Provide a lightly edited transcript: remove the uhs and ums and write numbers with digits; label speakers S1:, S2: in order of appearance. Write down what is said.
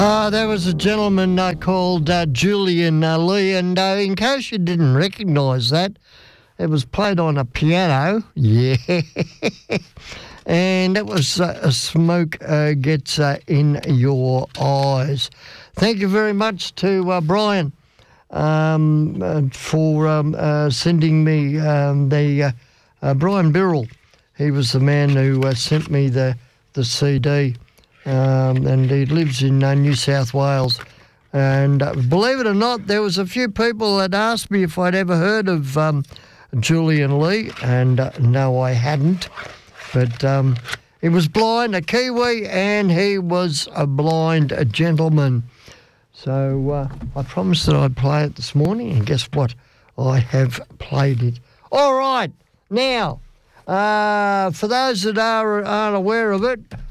S1: There was a gentleman called Julian Lee, and in case you didn't recognise that, it was played on a piano, yeah, and it was Smoke Gets in Your Eyes. Thank you very much to Brian for sending me the Brian Birrell. He was the man who sent me the CD. And he lives in New South Wales. And believe it or not, there was a few people that asked me if I'd ever heard of Julian Lee, and no, I hadn't. But he was blind, a Kiwi, and he was a blind gentleman. So I promised that I'd play it this morning, and guess what? I have played it. All right, now, for those that aren't aware of it,